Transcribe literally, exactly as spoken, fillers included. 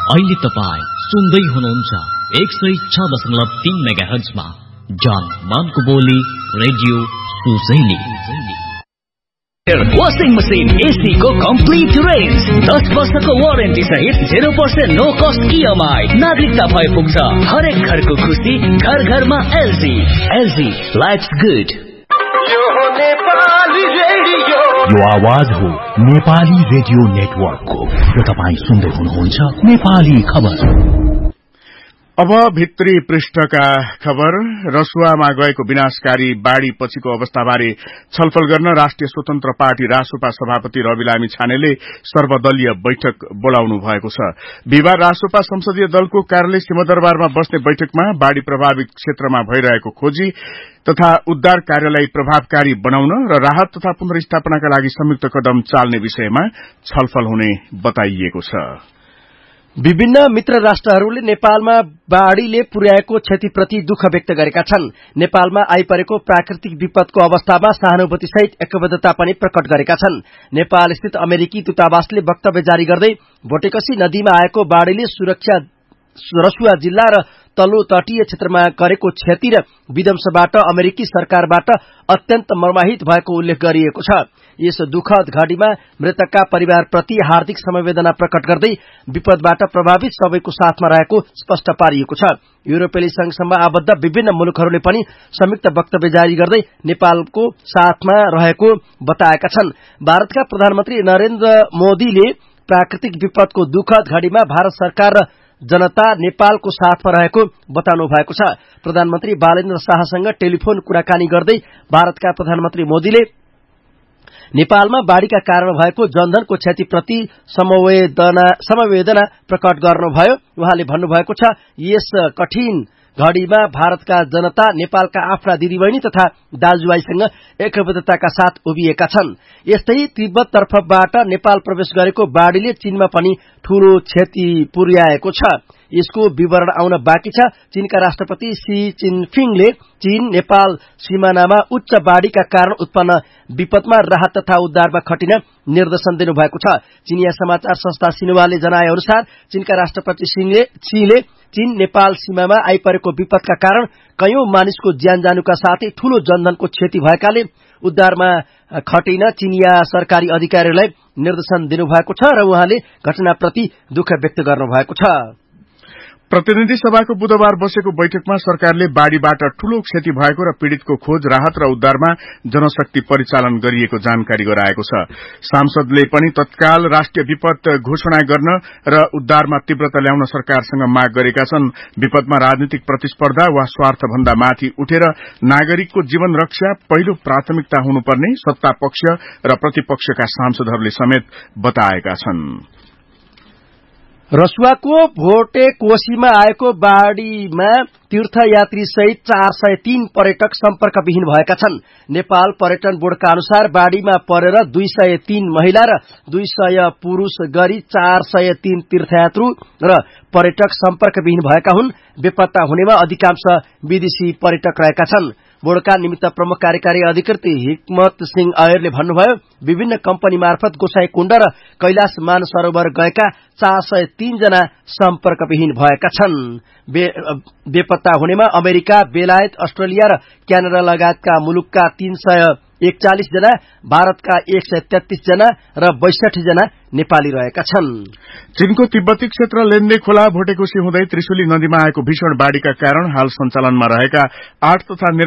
अहिले तपाईँ सुन्दै हुनुहुन्छ एक सय छ दशमलव तीन मेगा हर्जमा जन मानको बोली रेडियो सुजैली। वाशिङ मशीन एसी को कम्प्लिट रेन्ज दस वर्षको वारेन्टी सहित zero percent no cost EMI नागरिकता भए पुग्छ। हरेक घरको खुसी घर घरमा एलजी। LG lives good. यो आवाज हो नेपाली रेडियो नेटवर्कको र तपाईँ सुन्दै हुनुहुन्छ नेपाली खबर। अब भित्री पृष्ठका खबर। रसुवामा गएको विनाशकारी बाढ़ी पछिको अवस्थाबारे छलफल गर्न राष्ट्रिय स्वतन्त्र पार्टी रासोपा सभापति रवि लामी छानेले सर्वदलीय बैठक बोलाउनु भएको छ। बिहिबार रासोपा संसदीय दलको कार्यालय सिंहदरबारमा बस्ने बैठकमा बाढ़ी प्रभावित क्षेत्रमा भइरहेको खोजी तथा उद्धार कार्यलाई प्रभावकारी बनाउन र राहत तथा पुनर्स्थापनाका लागि संयुक्त कदम चाल्ने विषयमा छलफल हुने बताइएको छ। विभिन्न मित्र राष्ट्रहरूले नेपालमा बाढ़ीले पुर्याएको क्षतिप्रति दुःख व्यक्त गरेका छन्। नेपालमा आइपरेको प्राकृतिक विपदको अवस्थामा सहानुभूतिसहित एकबद्धता पनि प्रकट गरेका छन्। नेपाल स्थित अमेरिकी दूतावासले वक्तव्य जारी गर्दै भोटेकसी नदीमा आएको बाढ़ीले सुरक्षा रसुवा जिल्ला र तल्लो तटीय क्षेत्रमा गरेको क्षति र विध्वंसबाट अमेरिकी सरकारबाट अत्यन्त मर्माहित भएको उल्लेख गरिएको छ। यस दुःखद घडीमा मृतकका परिवारप्रति हार्दिक समवेदना प्रकट गर्दै विपदबाट प्रभावित सबैको साथमा रहेको स्पष्ट पारिएको छ। युरोपेली संघसम्म आबद्ध विभिन्न मुलुकहरूले पनि संयुक्त वक्तव्य जारी गर्दै नेपालको साथमा रहेको बताएका छन्। भारतका प्रधानमन्त्री नरेन्द्र मोदीले प्राकृतिक विपदको दुःखद घडीमा भारत सरकार र जनता नेपालको साथमा रहेको बताउनु भएको छ। प्रधानमन्त्री बालेन्द्र शाहसँग टेलिफोन कुराकानी गर्दै भारतका प्रधानमन्त्री मोदीले नेपालमा बाढ़ीका कारण भएको जनधनको क्षतिप्रति समवेदना समवेदना प्रकट गर्नुभयो। उहाँले भन्नुभएको छ, यस कठिन घडीमा भारतका जनता नेपालका आफ्ना दिदीबहिनी तथा दाजुभाइसँग एकबद्धताका साथ उभिएका छन्। यस्तै तिब्बत तर्फबाट नेपाल प्रवेश गरेको बाढ़ीले चीनमा पनि ठूलो क्षति पुर्याएको छ। यसको विवरण आउन बाँकी छ। चीनका राष्ट्रपति सी जिनपिङले चीन नेपाल सीमानामा उच्च बाढ़ीका कारण उत्पन्न विपदमा राहत तथा उद्धारमा खटिन निर्देशन दिनुभएको छ। चीनिया समाचार संस्था सिन्हुवाले जनाए अनुसार चीनका राष्ट्रपति सीले चीन नेपाल सीमामा आइपरेको विपदका कारण कयौं मानिसको ज्यान जानुका साथै ठूलो जनधनको क्षति भएकाले उद्धारमा खटिन चीनिया सरकारी अधिकारीहरूलाई निर्देशन दिनुभएको छ र उहाँले घटनाप्रति दुःख व्यक्त गर्नुभएको छ। प्रतिनिधि सभाको बुधबार बसेको बैठकमा सरकारले बाढ़ीबाट ठूलो क्षति भएको र पीड़ितको खोज राहत र उद्धारमा जनशक्ति परिचालन गरिएको जानकारी गराएको छ। सांसदले पनि तत्काल राष्ट्रिय विपद घोषणा गर्न र उद्धारमा तीव्रता ल्याउन सरकारसँग माग गरेका छन्। विपदमा राजनीतिक प्रतिस्पर्धा वा स्वार्थभन्दा माथि उठेर नागरिकको जीवन रक्षा पहिलो प्राथमिकता हुनुपर्ने सत्ता पक्ष र प्रतिपक्षका सांसदहरूले समेत बताएका छन्। रसुवाको भोटे कोशीमा आएको बाढ़ीमा तीर्थयात्री सहित चार सय तीन पर्यटक सम्पर्कविहीन भएका छन्। नेपाल पर्यटन बोर्डका अनुसार बाढ़ीमा परेर दुई सय तीन महिला र दुई सय पुरूष गरी चार सय तीन तीर्थयात्रु र पर्यटक सम्पर्कविहीन भएका हुन्। बेपत्ता हुनेमा अधिकांश विदेशी पर्यटक रहेका छन्। बोर्डका निमित्त प्रमुख कार्यकारी अधिकृत हिक्मत सिंह अयरले भन्नुभयो, विभिन्न कम्पनी मार्फत गोसाई कुण्ड र कैलाश मानसरोवर गएका चार सय तीन जना सम्पर्कविहीन भएका छन्। बे, बेपत्ता हुनेमा अमेरिका, बेलायत, अस्ट्रेलिया र क्यानाडा लगायतका मुलुकका तीन सय एकचालिस जना, भारतका एक सय तेत्तीस जना र बैसठी जना नेपाली रहेका छन्। चीनको तिब्बती क्षेत्र लेन्डे खोला भोटेकोशी हुँदै त्रिशुली नदीमा आएको भीषण बाढ़ीका कारण हाल सञ्चालनमा रहेका आठ तथा